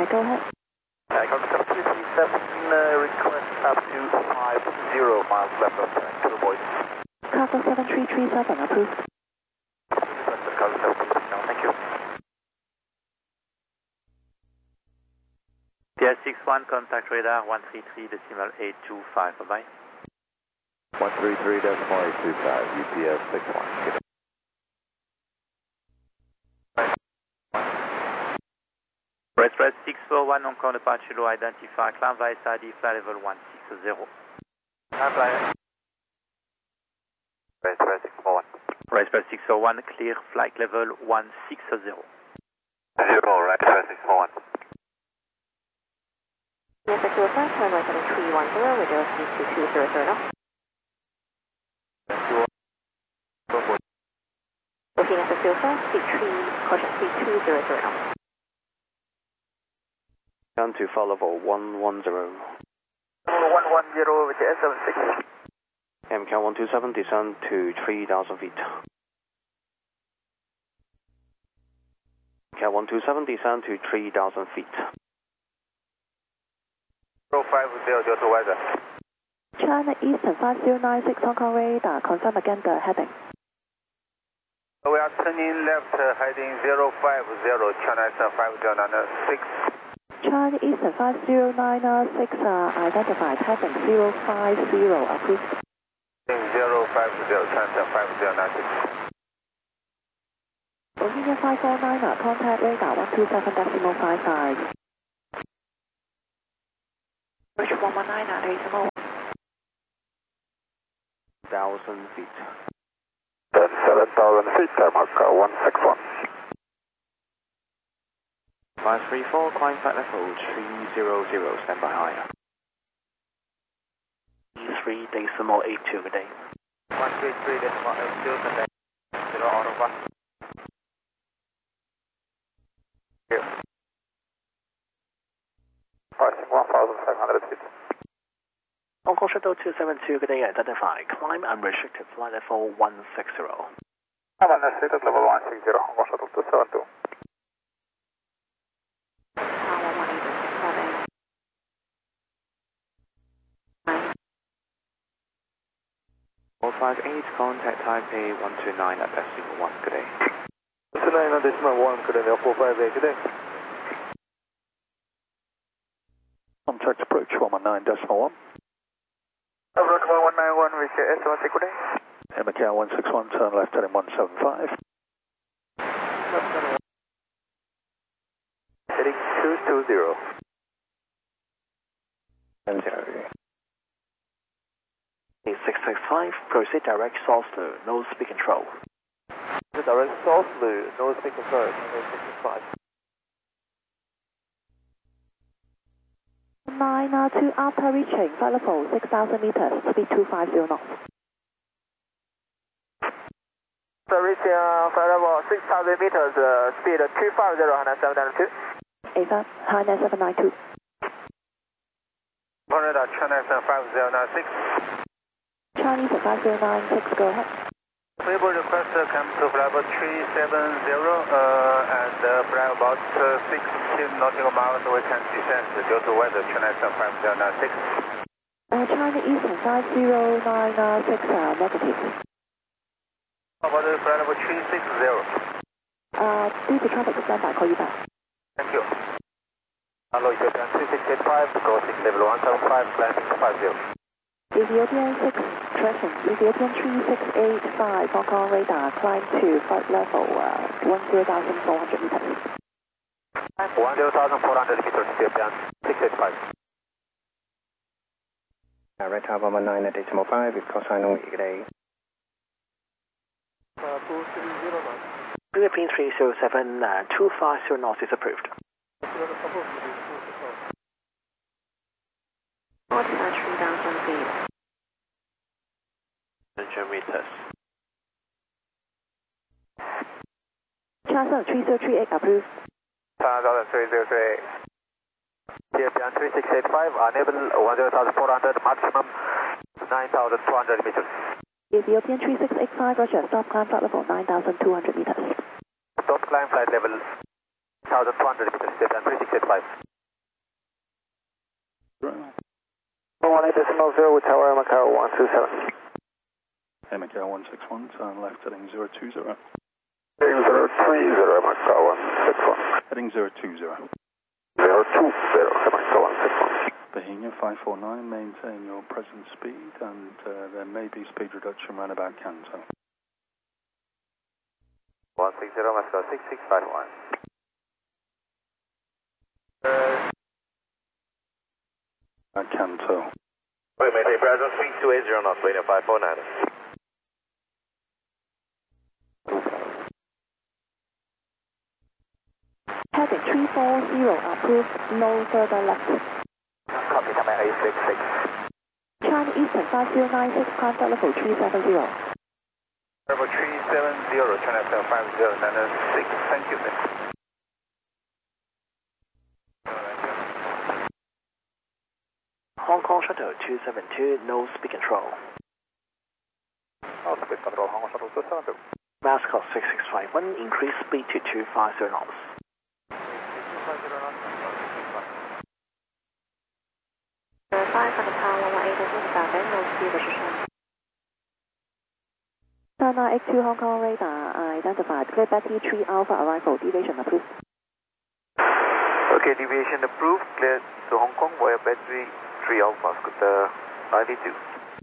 Go ahead. Contact 237, request up to 50 miles left of turn, to avoid. Cargo 7337, approved. Thank you. TS61, contact radar 133.825, bye-bye. 133.825, UPS 61. Good. Express 641, encore departure low, identify, climb via SID, flight level 160. Express 641. Express 641, clear, flight level 160. 0, Express 641. Yes, Express 5, turn right heading 310, with airspeed 2200 now. Looking at the field fast, speed 3, caution speed 200 now. Down to flight level 110. 110 with the S76. MCAL 127, descend to 3,000 feet. MCAL 127, descend to 3,000 feet. 050, Delta weather. China Eastern 5096, Hong Kong radar, confirm again the heading. We are turning left, heading 050, China Eastern 5096. China Eastern 5096, identified, heading 050, approved. 050, China Eastern 5096. Bohemia 549, contact radar 127.55. Bridge 119, decimal 1,000 feet. Then 7,000 feet, mark 161. 534, climb flight level 300, stand by higher. 3.82, good day. 133.82, contact 0 out of 1. Here. Passing 1,500 feet. Hong Kong Shuttle 272, good day, identify, climb unrestricted, flight level 160. I'm unrestricted, level 160, Hong Kong Shuttle 272. 458, contact Taipei 129 at decimal 1, good day. 129 decimal 1, good day, 458, good day. Contact approach 119.1. Approach 1191 with S16, good day. MCAL 161, turn left heading 175. Heading 220. 665, proceed direct source to nose speed control. Direct south, no speed control, 665. 9 to after reaching flight level 6,000 meters, speed 250 knots. So reaching flight level 6,000 meters, speed 250, Hana 792. AFA, Hana 792. Radar, China 5096. Chinese 5096, go ahead. Table request come to flight level 370 and fly about 16 nautical miles, we can descend due to weather, China 5096. China Eastern 5096, negative. How about flight level 360? Due to traffic standby, call you back. Thank you. Hello, Ethiopian 3685, crossing level 175, climbing 50. Ethiopian 6, tracking, Ethiopian 3685, Hong Kong radar, climb to flight level 10,400 meters. 10,400 meters, Ethiopian 685. Red Tower 119 at decimal 5, with cosine only, good day. 230 Philippine 307, 250 knots is approved. 3,000 feet. 100 meters. China 3038, approved. 10,308. Ethiopian 3685, enable 10,400, maximum 9,200 meters. Ethiopian 3685, roger, stop climb flight level 9,200 meters. Stop climb flight level 1,200 meters, Ethiopian 3685. 18.0 with Tower Macau 127. Hey, Macau 161, turn left heading 020. Heading 030 Macau 161. Heading 020. 020 Macau 161. Bohemia 549, maintain your present speed and there may be speed reduction round about Canto. 160 Macau 6651. At Canto. Wait, maintain present speed 280 knots, Bohemia 549. Heading 340 approved, no further left. Copy, Command 866. China Eastern 5096, contact level 370. Level 370, China 75096. Thank you, sir. Hong Kong Shuttle 272, no speed control. No speed control, Hong Kong Shuttle 272. Mascot 6651, increase speed to 250 knots. China X2 Hong Kong radar identified. Clear Betty 3 Alpha arrival. Deviation approved. Okay, deviation approved. Clear to Hong Kong via battery 3 Alpha, scooter 92.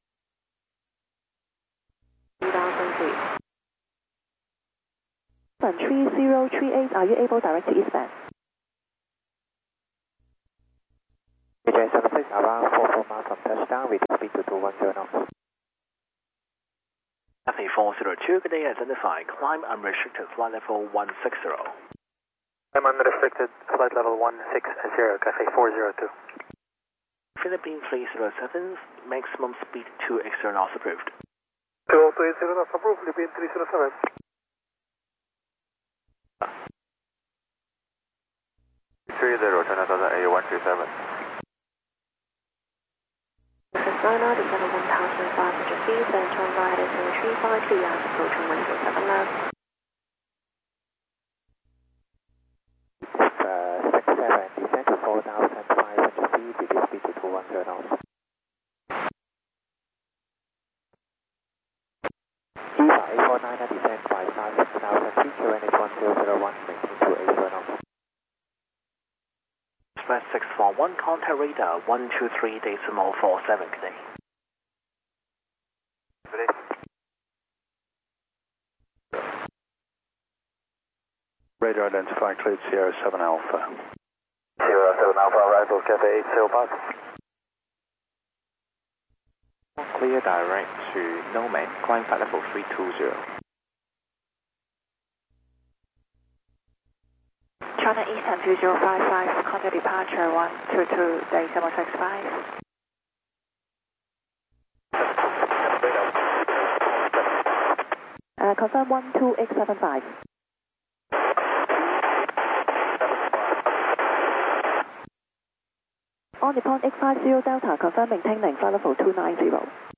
3003. 3038, are you able direct to eastbound? DJ 76, around 44 miles from touchdown with speed to 210 knots. FA 402, good day, identify. Climb unrestricted flight level 160. I'm unrestricted flight level 160, Cafe 402. Philippine 307, maximum speed 280 knots approved. 280 knots approved, Philippine 307. China Southern A137. China, descend 1,500 feet, then turn right at 352 yards, approaching 107 left. 67, descend to 4,500 feet with speed to 210 knots. EVA 849, descend by 5,000 feet, QNH 1001, maintain 280 knots. Express 641, contact radar 123.47 today. Radar identified, cleared Sierra 7 Alpha. Sierra 7 Alpha, arrival Cafe 80 Park. Clear direct to Nomad, climb flight level 320. China Eastern 2055, contact departure 122.765. Confirm 12875. On Nippon X50 Delta, confirm maintaining flight level 290.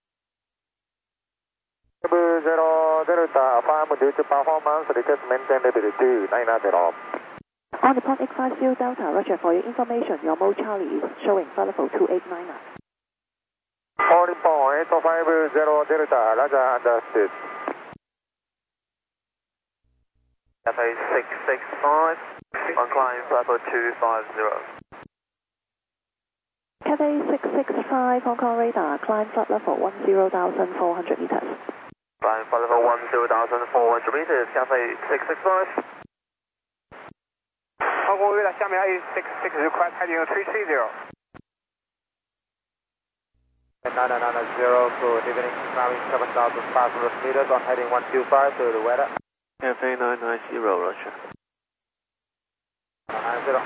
Zero Delta, affirm due to performance, request maintain level 290. On Nippon X50 Delta, Roger, for your information, your mode Charlie is showing flight level 2899. On Nippon 850 Delta, Roger, understood. Cafe 665, on climb flight level 250. Cathay 665 Hong Kong radar, climb flight level 10,400 meters. Climb flight level 10,400 meters, Cafe 665. 航空radar 下面A66 request heading 330. 990, good evening, climbing 7,500 meters on heading 125 to the weather. Cafe 990, Roger. 990.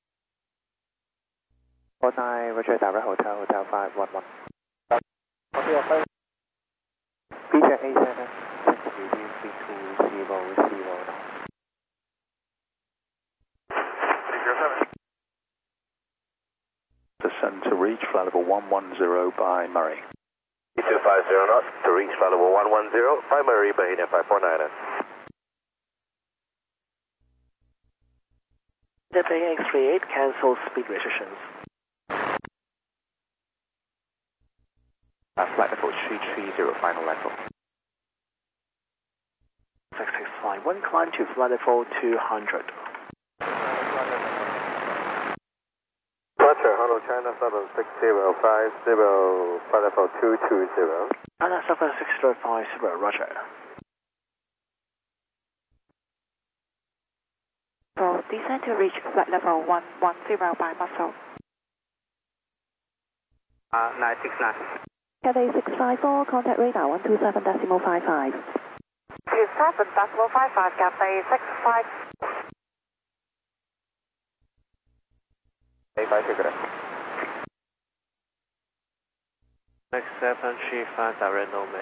49, Roger, direct hotel 511. BJ 87, 632 knots. Descend to reach flight level 110 by Murray. 250 knots to reach flight level 110 by Murray, Bahia 549. FA X38, cancel speed restrictions. 330 final level. 66 flight 1, climb to flight level 200. Roger, hello China 76050, flight level 220. China 76050, roger. For descent to reach flight level 110 by muscle. 969. Cathay 654, contact radar 127.55. 27.55, Cathay 65. 6735 direct Nomad.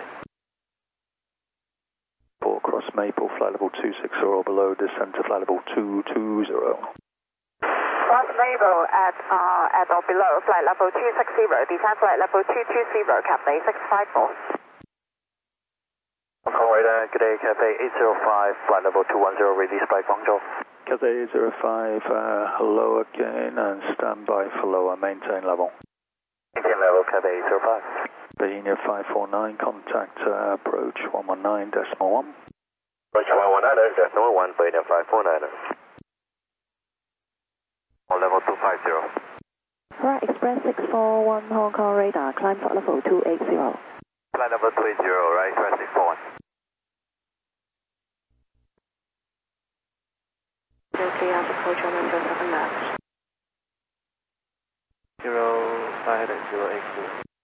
4 cross Maple, flight level 260 or below, descend to flight level 220. Cross Maple at or below, flight level 260, descend flight level 220, Cathay 654. Hong radar, good day, Cathay 805, flight level 210, release by Guangzhou. Cathay 805, hello again, and stand by for lower, maintain level. Maintain level, Cathay 805. Bohemia 549, contact approach 119.1. Approach 119.1, Bohemia 549. On level 250. Flight Express 641, Hong Kong radar, climb flight level 280. Flight level 280, right, Express 641. Okay, approach on 07 left. 058082.